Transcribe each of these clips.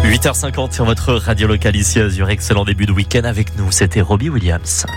8h50 sur votre radio locale ici à Azur. Excellent début de week-end avec nous. C'était Robbie Williams.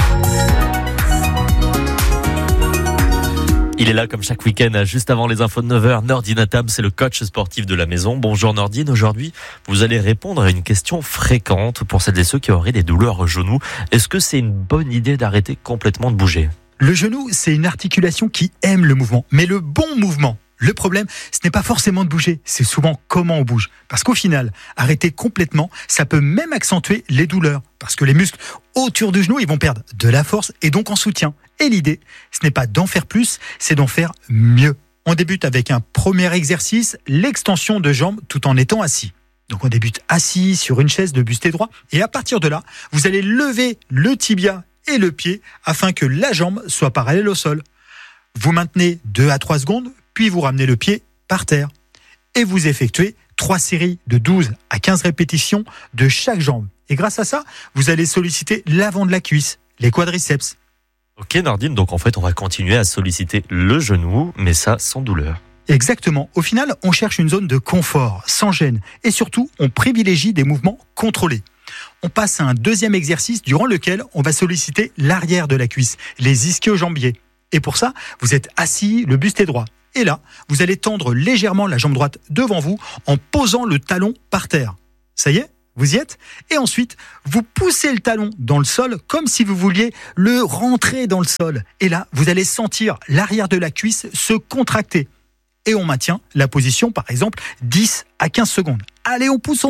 Il est là comme chaque week-end, juste avant les infos de 9h. Nordine Atam, c'est le coach sportif de la maison. Bonjour Nordine, aujourd'hui, vous allez répondre à une question fréquente pour celles et ceux qui auraient des douleurs au genou. Est-ce que c'est une bonne idée d'arrêter complètement de bouger ? Le genou, c'est une articulation qui aime le mouvement, mais le bon mouvement. Le problème, ce n'est pas forcément de bouger, c'est souvent comment on bouge. Parce qu'au final, arrêter complètement, ça peut même accentuer les douleurs. Parce que les muscles autour du genou, ils vont perdre de la force et donc en soutien. Et l'idée, ce n'est pas d'en faire plus, c'est d'en faire mieux. On débute avec un premier exercice, l'extension de jambes tout en étant assis. Donc on débute assis sur une chaise de buste droit. Et à partir de là, vous allez lever le tibia et le pied afin que la jambe soit parallèle au sol. Vous maintenez 2 à 3 secondes, puis vous ramenez le pied par terre. Et vous effectuez 3 séries de 12 à 15 répétitions de chaque jambe. Et grâce à ça, vous allez solliciter l'avant de la cuisse, les quadriceps. Ok Nordine, donc en fait on va continuer à solliciter le genou, mais ça sans douleur. Exactement. Au final, on cherche une zone de confort, sans gêne. Et surtout, on privilégie des mouvements contrôlés. On passe à un deuxième exercice durant lequel on va solliciter l'arrière de la cuisse, les ischio-jambiers. Et pour ça, vous êtes assis, le buste est droit. Et là, vous allez tendre légèrement la jambe droite devant vous en posant le talon par terre. Ça y est, vous y êtes ? Et ensuite, vous poussez le talon dans le sol comme si vous vouliez le rentrer dans le sol. Et là, vous allez sentir l'arrière de la cuisse se contracter. Et on maintient la position, par exemple, 10 à 15 secondes. Allez, on pousse, on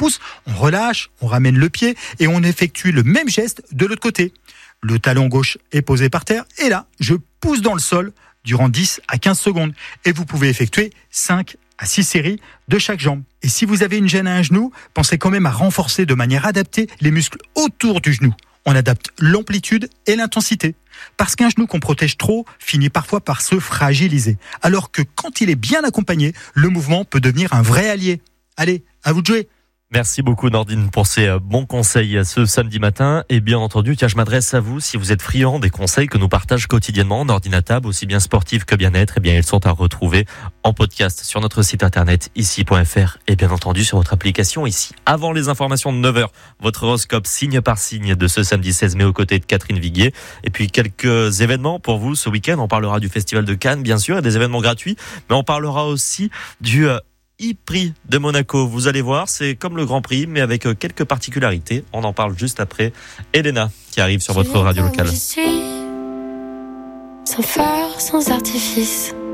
relâche, on ramène le pied et on effectue le même geste de l'autre côté. Le talon gauche est posé par terre et là, je pousse dans le sol durant 10 à 15 secondes. Et vous pouvez effectuer 5 à 6 séries de chaque jambe. Et si vous avez une gêne à un genou, pensez quand même à renforcer de manière adaptée les muscles autour du genou. On adapte l'amplitude et l'intensité. Parce qu'un genou qu'on protège trop finit parfois par se fragiliser. Alors que quand il est bien accompagné, le mouvement peut devenir un vrai allié. Allez, à vous de jouer. Merci beaucoup Nordine pour ces bons conseils ce samedi matin. Et bien entendu, tiens, je m'adresse à vous si vous êtes friand des conseils que nous partage quotidiennement Nordine Atam, aussi bien sportifs que bien-être. Eh bien, ils sont à retrouver en podcast sur notre site internet ici.fr et bien entendu sur votre application ici. Avant les informations de 9h, votre horoscope signe par signe de ce samedi 16 mai aux côtés de Catherine Viguier. Et puis quelques événements pour vous ce week-end. On parlera du Festival de Cannes, bien sûr, et des événements gratuits, mais on parlera aussi du e-prix de Monaco. Vous allez voir, c'est comme le Grand Prix, mais avec quelques particularités. On en parle juste après. Elena, qui arrive sur votre radio locale. Sans phare, sans artifice.